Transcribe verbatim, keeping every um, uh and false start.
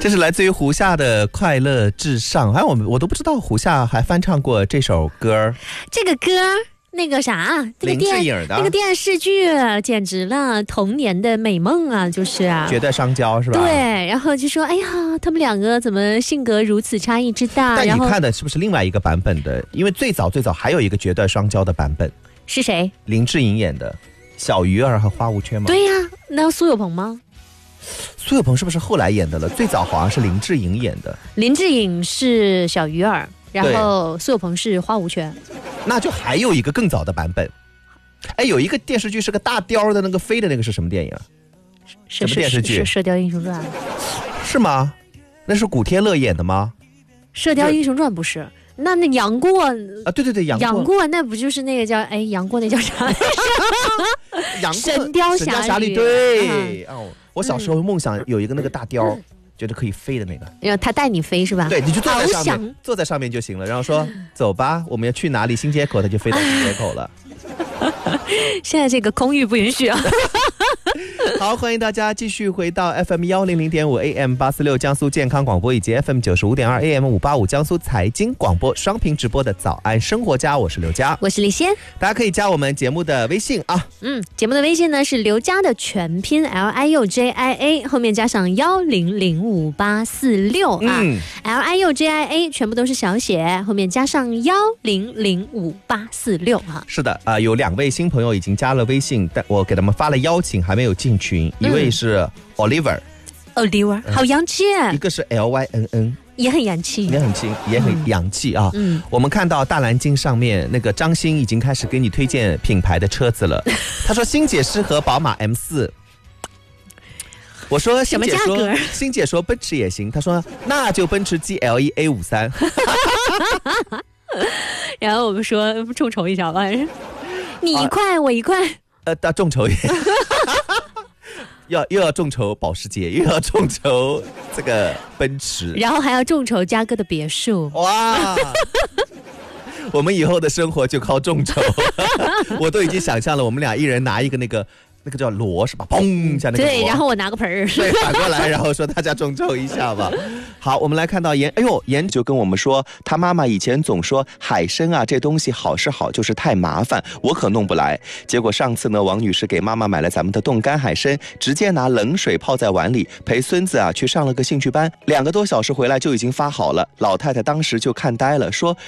这是来自于胡夏的《快乐至上》，哎，我们我都不知道胡夏还翻唱过这首歌。 这个歌。那个啥，那个电那个电视剧简直了，童年的美梦啊，就是啊， 绝代双骄是吧？ 对，然后就说，哎呀，他们两个怎么性格如此差异之大？ 但你看的是不是另外一个版本的？因为最早最早还有一个绝代双骄的版本， 是谁？ 林志颖演的小鱼儿和花无缺吗？ 对呀、啊，那苏有朋吗？ 苏有朋是不是后来演的了？最早好像是林志颖演的。 林志颖是小鱼儿。然后苏有朋是花无缺， 那就还有一个更早的版本。哎，有一个电视剧是个大雕的那个飞的那个是什么电影啊？什么电视剧？ 是《射雕英雄传》 是吗？那是古天乐演的吗？ 《射雕英雄传》不是，那那杨过啊，对对对，杨过， 杨过那不就是那个叫哎杨过那叫啥？ 杨过神雕侠侠侣，对、嗯、哦，我小时候梦想有一个那个大雕。嗯觉得可以飞的那个， 然后他带你飞是吧？ 对，你就坐在上面，坐在上面就行了。然后说走吧，我们要去哪里？新街口，他就飞到新街口了。 现在这个空域不允许啊。 好，欢迎大家继续回到 F M 一零零点五 A M 八四六江苏健康广播以及 F M 九十五点二 A M 五八五江苏财经广播双屏直播的早安生活家，我是刘佳， 我是李仙， 大家可以加我们节目的微信啊。 嗯，节目的微信呢是刘佳的全拼 L I U J I A， 后面加上幺零零五八四六啊、嗯、，L I U J I A 全部都是小写，后面加上幺零零五八四六哈。 是的啊、呃，有两位新朋友已经加了微信，但我给他们发了邀请，还没有进群。一位是 Oliver，Oliver、 嗯、Oliver 好洋气、嗯， 一个是 L Y N N， 也很洋气， 也很气，也很洋气啊。嗯，我们看到大蓝鲸上面那个张欣已经开始给你推荐品牌的车子了。他说欣姐适合宝马 M 四。我说欣姐说欣姐说奔驰也行，他说那就奔驰 G L E A 五十三。 然后我们说众筹一下吧，你一块、啊、我一块。 呃，大众筹也要又要众筹保时捷，又要众筹这个奔驰， 然后还要众筹嘉哥的别墅。 哇！我们以后的生活就靠众筹。我都已经想象了，我们俩一人拿一个那个那个叫锣是吧？砰一下那个锣。 对，然后我拿个盆儿。 对，反过来，然后说大家众筹一下吧。好，我们来看到严，哎呦，严就跟我们说，他妈妈以前总说海参啊这东西好是好，就是太麻烦，我可弄不来。结果上次呢，王女士给妈妈买了咱们的冻干海参，直接拿冷水泡在碗里，陪孙子啊去上了个兴趣班，两个多小时回来就已经发好了。老太太当时就看呆了，说